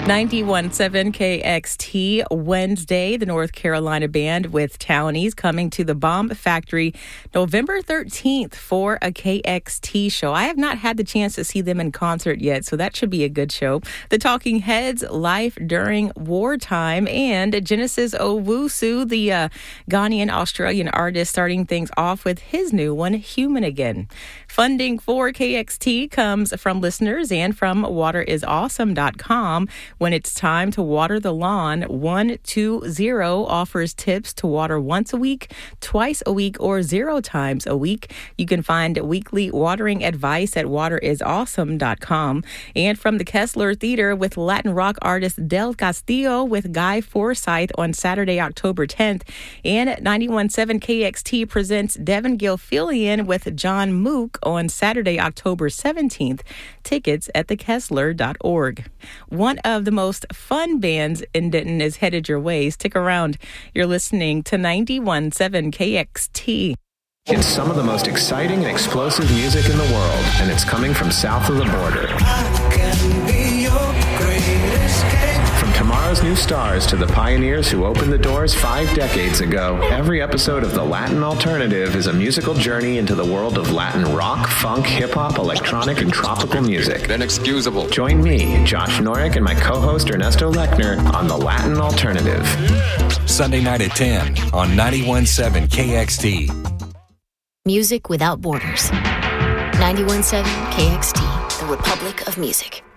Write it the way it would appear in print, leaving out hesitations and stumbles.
91.7 KXT Wednesday, the North Carolina Band with Townies coming to the Bomb Factory November 13th for a KXT show. I have not had the chance to see them in concert yet, so that should be a good show. The Talking Heads, Life During Wartime, and Genesis Owusu, the Ghanaian-Australian artist, starting things off with his new one, Human Again. Funding for KXT comes from listeners and from waterisawesome.com. When it's time to water the lawn, 120 offers tips to water once a week, twice a week, or 0 times a week. You can find weekly watering advice at waterisawesome.com. And from the Kessler Theater with Latin rock artist Del Castillo with Guy Forsyth on Saturday, October 10th. And 91.7 KXT presents Devin Gilfillian with John Mook on Saturday, October 17th. Tickets at thekessler.org. One of the most fun bands in Denton is headed your way. Stick around. You're listening to 91.7 KXT. It's some of the most exciting and explosive music in the world, and it's coming from south of the border. From tomorrow's new stars to the pioneers who opened the doors 5 decades ago, every episode of The Latin Alternative is a musical journey into the world of Latin rock, funk, hip-hop, electronic, and tropical music. Inexcusable. Join me, Josh Norick, and my co-host Ernesto Lechner on The Latin Alternative. Sunday night at 10 on 91.7 KXT. Music without borders. 91.7 KXT, the Republic of Music.